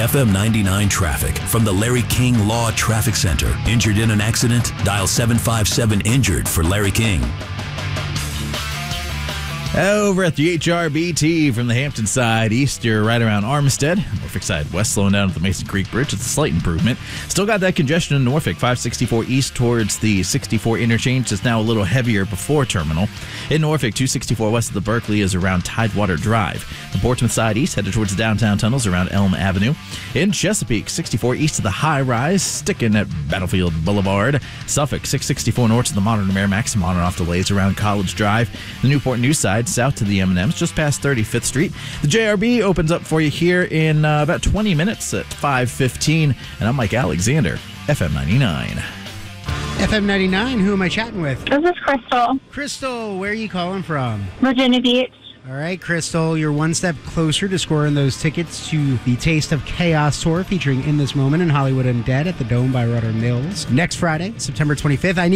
FM 99 traffic from the Larry King Law Traffic Center. Injured in an accident? Dial 757-INJURED for Larry King. Over at the HRBT from the Hampton side east, you're right around Armistead. Norfolk side west, slowing down at the Mason Creek Bridge. It's a slight improvement. Still got that congestion in Norfolk. 564 east towards the 64 interchange. It's now a little heavier before terminal. In Norfolk, 264 west of the Berkeley is around Tidewater Drive. The Portsmouth side east, headed towards the downtown tunnels around Elm Avenue. In Chesapeake, 64 east of the High Rise, sticking at Battlefield Boulevard. Suffolk, 664 north to the Modern Merrimack. Some on and off delays around College Drive. The Newport News side, south to the M&Ms, just past 35th Street. The JRB opens up for you here in about 20 minutes at 5:15. And I'm Mike Alexander, FM 99. FM 99, who am I chatting with? This is Crystal. Crystal, where are you calling from? Virginia Beach. All right, Crystal, you're one step closer to scoring those tickets to the Taste of Chaos tour featuring In This Moment in Hollywood Undead at the Dome by Rudder Mills next Friday, September 25th.